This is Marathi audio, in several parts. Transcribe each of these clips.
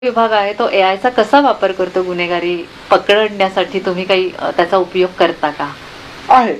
विभाग आहे तो एआयचा कसा वापर करतो गुन्हेगारी पकडण्यासाठी? तुम्ही काही त्याचा उपयोग करता का? आहे.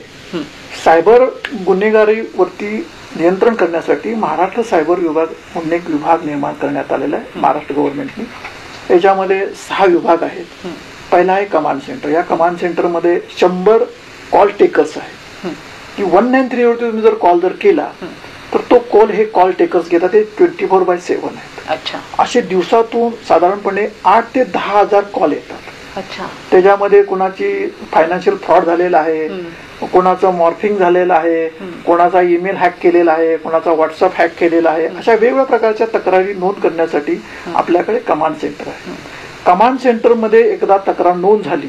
सायबर गुन्हेगारीवरती नियंत्रण करण्यासाठी महाराष्ट्र सायबर विभाग म्हणून एक विभाग निर्माण करण्यात आलेला आहे महाराष्ट्र गव्हर्नमेंटने. याच्यामध्ये 6 विभाग आहेत. पहिला आहे कमांड सेंटर. या कमांड सेंटरमध्ये 100 कॉल टेकर्स आहेत की 193 वरती तुम्ही जर कॉल केला तर तो कॉल हे कॉल टेकर्स घेतात. ते 24/7 आहेत. अच्छा. असे दिवसातून साधारणपणे 8 ते 10,000 कॉल येतात. अच्छा. त्याच्यामध्ये कोणाची फायनान्शियल फ्रॉड झालेला आहे, कोणाचं मॉर्फिंग झालेलं आहे, कोणाचा ईमेल हॅक केलेला आहे, कोणाचा व्हॉट्सअप हॅक केलेला आहे. अशा वेगवेगळ्या प्रकारच्या तक्रारी नोंद करण्यासाठी आपल्याकडे कमांड सेंटर आहे. कमांड सेंटरमध्ये एकदा तक्रार नोंद झाली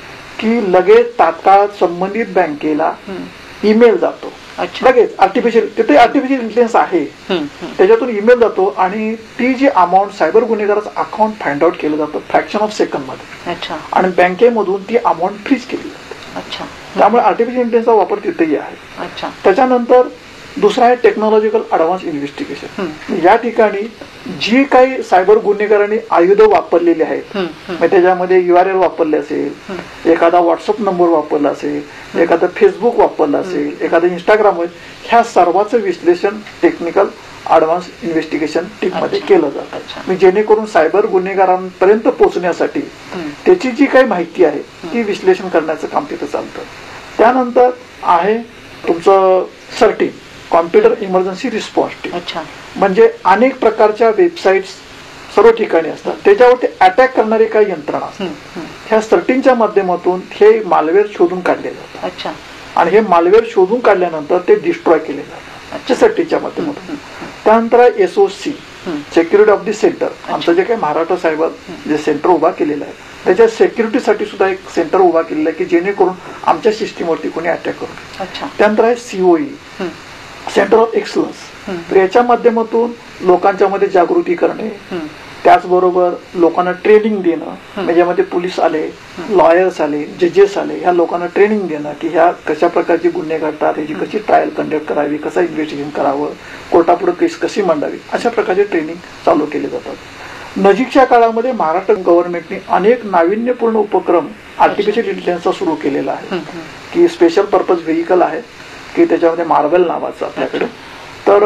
की लगेच तात्काळ संबंधित बँकेला ईमेल जातो. लगेच तिथे आर्टिफिशियल इंटेलिजन्स आहे. त्याच्यातून ईमेल जातो आणि ती जी amount cyber गुन्हेगाराचं account find out केलं जातं फ्रॅक्शन ऑफ सेकंड मध्ये आणि बँकेमधून ती अमाऊंट फ्रीज केली जाते. त्यामुळे आर्टिफिशियल इंटेलिजन्सचा वापर तिथेही आहे. त्याच्यानंतर दुसरा आहे टेक्नॉलॉजिकल ऍडव्हान्स इन्व्हेस्टिगेशन. या ठिकाणी जी काही सायबर गुन्हेगारांनी आयुधं वापरलेली आहेत, त्याच्यामध्ये URL वापरले असेल, एखादा व्हॉट्सअप नंबर वापरला असेल, एखादा फेसबुक वापरला असेल, एखादा इंस्टाग्राम, ह्या सर्वांचं विश्लेषण टेक्निकल ऍडव्हान्स इन्व्हेस्टिगेशन टीम मध्ये केलं जातं. जेणेकरून सायबर गुन्हेगारांपर्यंत पोहोचण्यासाठी त्याची जी काही माहिती आहे ती विश्लेषण करण्याचं काम तिथं चालतं. त्यानंतर आहे तुमचं certain computer emergency response team. म्हणजे अनेक प्रकारच्या वेबसाईट्स सर्व ठिकाणी असतात, त्याच्यावरती अटॅक करणारे काही यंत्रणा असतात. ह्या सर्टिनच्या माध्यमातून हे मालवेअर शोधून काढले जातात आणि हे मालवेअर शोधून काढल्यानंतर ते डिस्ट्रॉय केले जातात सर्टिनच्या माध्यमातून. त्यानंतर SOC security of the centre. आमचं जे काही महाराष्ट्र सायबर जे सेंटर उभा केलेलं आहे त्याच्या सेक्युरिटीसाठी सुद्धा एक सेंटर उभा केलेलं आहे की जेणेकरून आमच्या सिस्टीमवरती कोणी अटॅक करू. त्यानंतर आहे COE सेंटर ऑफ एक्सलन्स. तर याच्या माध्यमातून लोकांच्या मध्ये जागृती करणे, त्याचबरोबर लोकांना ट्रेनिंग देणं. त्याच्यामध्ये पोलीस आले, लॉयर्स आले, जजेस आले, ह्या लोकांना ट्रेनिंग देणं की ह्या कशा प्रकारचे गुन्हे घडतात, ह्याची कशी ट्रायल कंडक्ट करावी, कसं इन्व्हेस्टिगेशन करावं, कोर्टापुढे केस कशी मांडावी, अशा प्रकारचे ट्रेनिंग चालू केले जातात. नजीकच्या काळामध्ये महाराष्ट्र गव्हर्नमेंटने अनेक नाविन्यपूर्ण उपक्रम आर्टिफिशियल इंटेलिजन्सचा सुरू केलेला आहे की स्पेशल पर्पज व्हेइकल आहे की त्याच्यामध्ये मार्वेल नावाचं आपल्याकडे. तर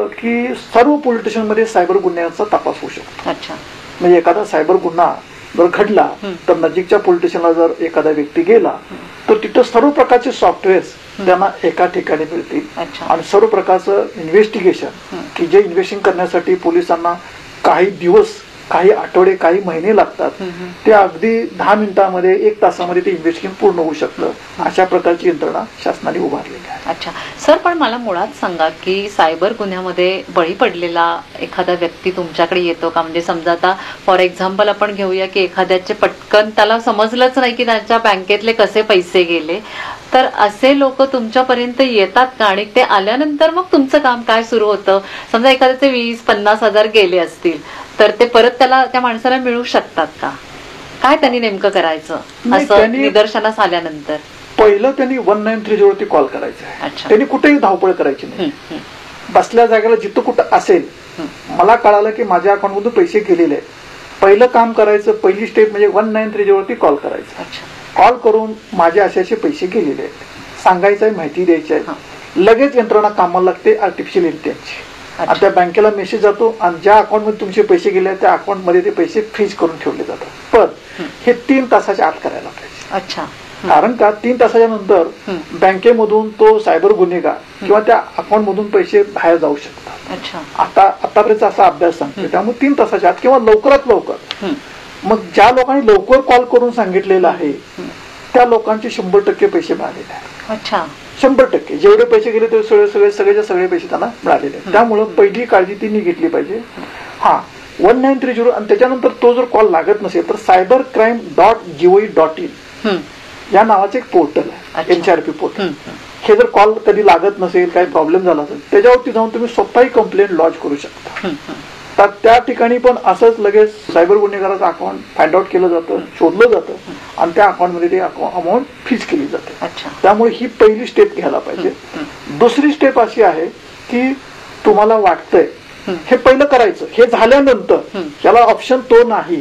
की सर्व पोलीस स्टेशन मध्ये सायबर गुन्ह्यांचा तपास होऊ शकतो. म्हणजे एखादा सायबर गुन्हा जर घडला तर नजीकच्या पोलीस स्टेशनला जर एखादा व्यक्ती गेला तर तिथं सर्व प्रकारचे सॉफ्टवेअर त्यांना एका ठिकाणी मिळतील आणि सर्व प्रकारचं इन्व्हेस्टिगेशन की जे इन्व्हेस्टिगेशन करण्यासाठी पोलिसांना काही दिवस, काही आठवडे, काही महिने लागतात ते अगदी 10 मिनिटांमध्ये 1 तासामध्ये ते इन्व्हेस्टिगेशन पूर्ण होऊ शकतं. अशा प्रकारची यंत्रणा शासनाने उभारलेली आहे. अच्छा सर, पण मला मुळात सांगा की सायबर गुन्ह्यामध्ये बळी पडलेला एखादा व्यक्ती तुमच्याकडे येतो का? म्हणजे समजा आता फॉर एक्झाम्पल आपण घेऊया की एखाद्याचे पटकन त्याला समजलंच नाही की त्याच्या बँकेतले कसे पैसे गेले, तर असे लोक तुमच्यापर्यंत येतात का? आणि ते आल्यानंतर मग तुमचं काम काय सुरू होतं? समजा एखाद्याचे 20-50 हजार गेले असतील तर ते परत त्या माणसाला मिळू शकतात का? काय त्यांनी नेमकं करायचं असं निदर्शनास आल्यानंतर? पहिलं त्यांनी 193 वरती कॉल करायचा. त्यांनी कुठेही धावपळ करायची नाही. बसल्या जागेला जिथं कुठं असेल, मला कळालं की माझ्या अकाउंट मधून पैसे गेलेले आहेत, पहिलं काम करायचं, पहिली स्टेप म्हणजे 193 वरती कॉल करायचं. कॉल करून माझे असे पैसे गेलेले आहेत सांगायचं आहे, माहिती द्यायची आहे. लगेच यंत्रणा कामाला लागते आर्टिफिशियल इंटेलिजन्सची. त्या बँकेला मेसेज जातो आणि ज्या अकाउंट मध्ये तुमचे पैसे गेले त्या अकाउंट मध्ये ते पैसे फ्रीज करून ठेवले जातात. पण हे 3 तासाच्या आत करायला पाहिजे. कारण का 3 तासाच्या नंतर बँकेमधून तो सायबर गुन्हेगार किंवा त्या अकाउंट मधून पैसे बाहेर जाऊ शकतात. आतापर्यंत असा अभ्यास सांगतो. त्यामुळे 3 तासाच्या आत किंवा लवकरात लवकर. मग ज्या लोकांनी लवकर कॉल करून सांगितलेलं आहे त्या लोकांचे 100% पैसे मिळालेले आहेत. 100% जेवढे पैसे गेले ते सगळे पैसे त्यांना मिळालेले आहेत. त्यामुळे पहिली काळजी त्यांनी घेतली पाहिजे. 193 आणि त्याच्यानंतर तो जर कॉल लागत नसेल तर cybercrime.gov.in या नावाचं एक पोर्टल आहे, NCRP पोर्टल. हे जर कॉल कधी लागत नसेल, काही प्रॉब्लेम झाला असेल, त्याच्यावरती जाऊन तुम्ही स्वतःही कंप्लेंट लॉन्च करू शकता. तर त्या ठिकाणी पण असंच लगेच सायबर गुन्हेगाराचं अकाउंट फाइंड आउट केलं जातं, शोधलं जातं आणि त्या अकाउंटमध्ये ती अमाऊंट फ्रीज केली जाते. त्यामुळे ही पहिली स्टेप घ्यायला पाहिजे. दुसरी स्टेप अशी आहे की तुम्हाला वाटतंय हे पहिलं करायचं. हे झाल्यानंतर याला ऑप्शन तो नाही.